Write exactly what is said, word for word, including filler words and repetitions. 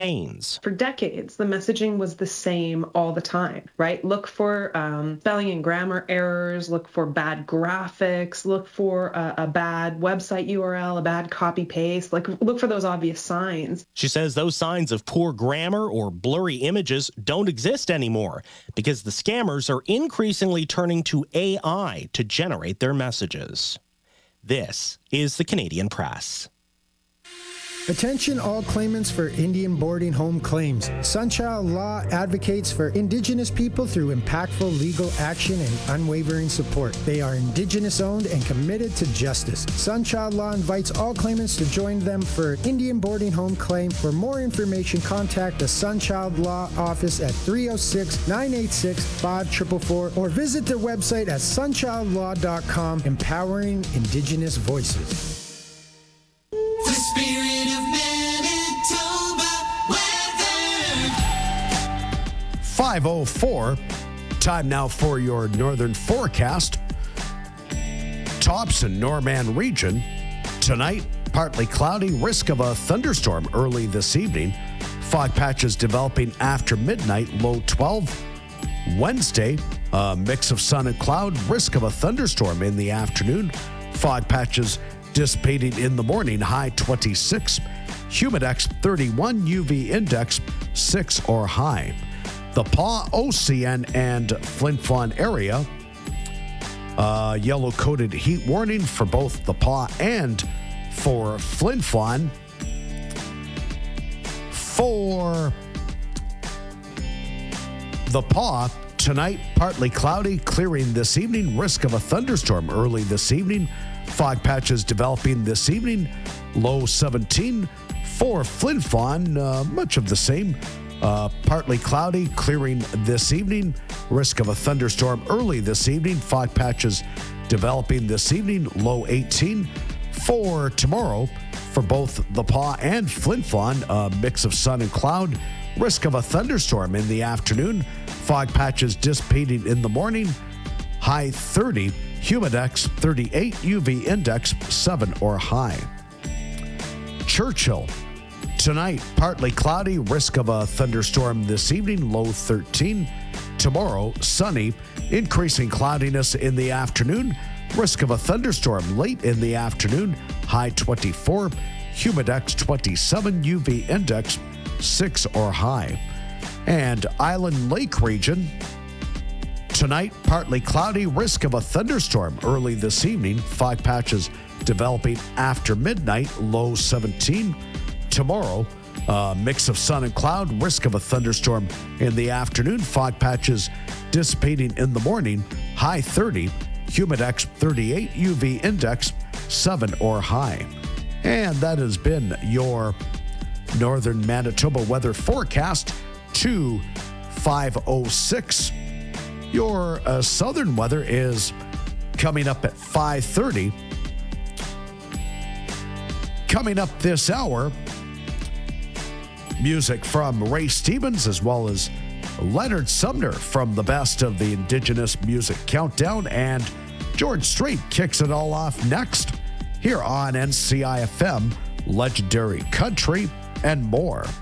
For decades, the messaging was the same all the time, right? Look for um, spelling and grammar errors, look for bad graphics, look for a, a bad website U R L, a bad copy paste, like look for those obvious signs. She says those signs of poor grammar or blurry images don't exist anymore because the scammers are increasingly turning to A I to generate their messages. This is the Canadian Press. Attention all claimants for Indian boarding home claims. Sunchild Law advocates for Indigenous people through impactful legal action and unwavering support. They are Indigenous owned and committed to justice. Sunchild Law invites all claimants to join them for Indian boarding home claim. For more information, contact the Sunchild Law office at three oh six, nine eight six, five four four four or visit their website at sunchild law dot com, empowering Indigenous voices. The spirit of Manitoba weather. five oh four. Time now for your northern forecast. Tops in Norman region. Tonight, partly cloudy, risk of a thunderstorm early this evening. Fog patches developing after midnight, low twelve. Wednesday, a mix of sun and cloud, risk of a thunderstorm in the afternoon. Fog patches dissipating in the morning, high twenty-six. Humidex thirty-one, U V index six or high. The Pas, O C N, and Flin Flon area, uh, yellow-coated heat warning for both the Pas and for Flin Flon. For the Pas, tonight, partly cloudy, clearing this evening, risk of a thunderstorm early this evening. Fog patches developing this evening, low seventeen. For Flin Flon, uh, much of the same. Uh, partly cloudy, clearing this evening. Risk of a thunderstorm early this evening. Fog patches developing this evening, low eighteen. For tomorrow, for both the Pas and Flin Flon, a mix of sun and cloud. Risk of a thunderstorm in the afternoon. Fog patches dissipating in the morning, high thirty. Humidex thirty-eight, U V index seven or high. Churchill, tonight, partly cloudy, risk of a thunderstorm this evening, low thirteen. Tomorrow, sunny, increasing cloudiness in the afternoon, risk of a thunderstorm late in the afternoon, high twenty-four. Humidex twenty-seven, U V index six or high. And Island Lake region, tonight, partly cloudy, risk of a thunderstorm early this evening. Fog patches developing after midnight, low seventeen. Tomorrow, a mix of sun and cloud, risk of a thunderstorm in the afternoon. Fog patches dissipating in the morning, high thirty. Humidex thirty-eight, U V index seven or high. And that has been your Northern Manitoba weather forecast to five oh six. Your uh, southern weather is coming up at five thirty. Coming up this hour, music from Ray Stevens as well as Leonard Sumner from the Best of the Indigenous Music Countdown, and George Strait kicks it all off next here on N C I F M, Legendary Country, and more.